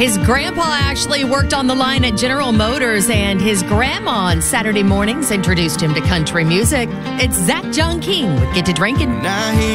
His grandpa actually worked on the line at General Motors, and his grandma on Saturday mornings introduced him to country music. It's Zach John King with Get to Drinking.